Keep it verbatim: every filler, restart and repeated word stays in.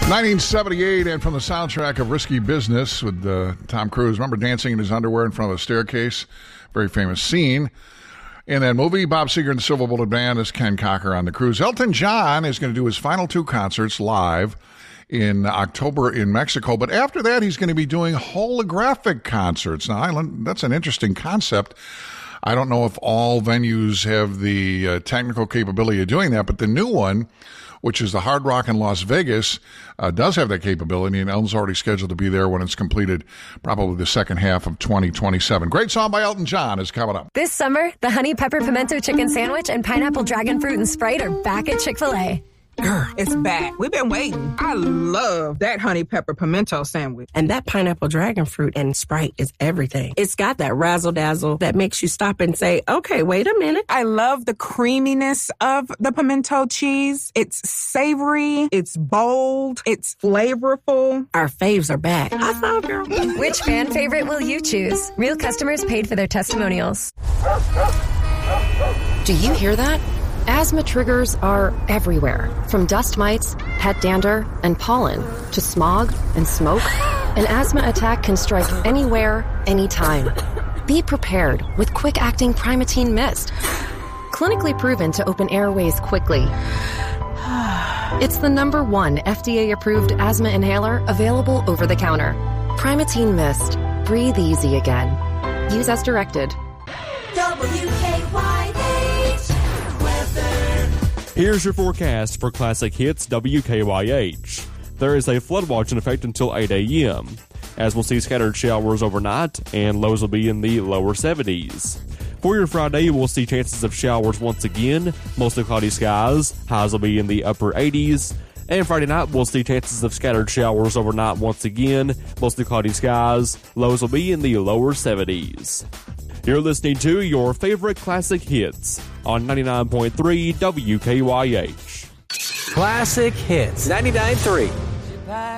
nineteen seventy-eight, and from the soundtrack of Risky Business with uh, Tom Cruise. Remember dancing in his underwear in front of a staircase? Very famous scene. In that movie, Bob Seger and the Silver Bullet Band is Ken Cocker on the cruise. Elton John is going to do his final two concerts live in October in Mexico. But after that, he's going to be doing holographic concerts. Now, Island, that's an interesting concept. I don't know if all venues have the uh, technical capability of doing that, but the new one, which is the Hard Rock in Las Vegas, uh, does have that capability, and Elton's already scheduled to be there when it's completed, probably the second half of twenty twenty-seven. Great song by Elton John is coming up. This summer, the Honey Pepper Pimento Chicken Sandwich and Pineapple Dragon Fruit and Sprite are back at Chick-fil-A. Girl, it's back. We've been waiting. I love that honey pepper pimento sandwich. And that pineapple dragon fruit and Sprite is everything. It's got that razzle-dazzle that makes you stop and say, okay, wait a minute. I love the creaminess of the pimento cheese. It's savory. It's bold. It's flavorful. Our faves are back. I saw, girl. Which fan favorite will you choose? Real customers paid for their testimonials. Do you hear that? Asthma triggers are everywhere, from dust mites, pet dander, and pollen, to smog and smoke. An asthma attack can strike anywhere, anytime. Be prepared with quick-acting Primatene Mist. Clinically proven to open airways quickly. It's the number one F D A-approved asthma inhaler available over the counter. Primatene Mist. Breathe easy again. Use as directed. W K Y H weather. Here's your forecast for Classic Hits W K Y H. There is a flood watch in effect until eight a.m., as we'll see scattered showers overnight, and lows will be in the lower seventies. For your Friday, we'll see chances of showers once again, mostly cloudy skies, highs will be in the upper eighties. And Friday night, we'll see chances of scattered showers overnight once again, mostly cloudy skies, lows will be in the lower seventies. You're listening to your favorite classic hits on ninety-nine point three W K Y H. Classic Hits ninety-nine point three.